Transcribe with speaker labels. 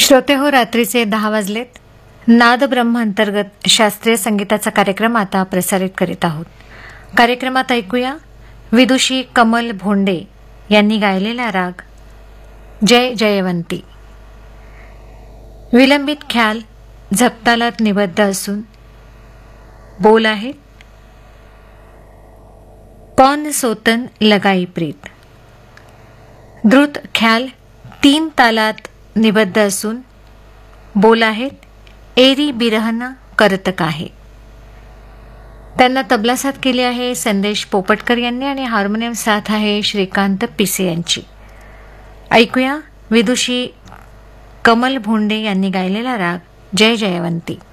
Speaker 1: श्रोते हो, रात्रीचे 10 वाजलेत. नाद ब्रह्म अंतर्गत शास्त्रीय संगीताचा कार्यक्रम आता प्रसारित करीत आहोत. कार्यक्रमात ऐकूया विदुषी कमल भोंडे यांनी गायलेला राग जय जयवंती. विलंबित ख्याल झपतालात निबद्ध असून बोल आहेत कौन सोतन लगाई प्रीत. द्रुत ख्याल 3 तालात निबद्ध असून बोल आहेत एरी बिरहना करत काहे. त्यांना तबला साथ केली आहे संदेश पोपटकर यांनी आणि हार्मोनियम साथ आहे श्रीकांत पिसे यांची. ऐकूया विदुषी कमल भोंडे यांनी गायलेला राग जय जयवंती.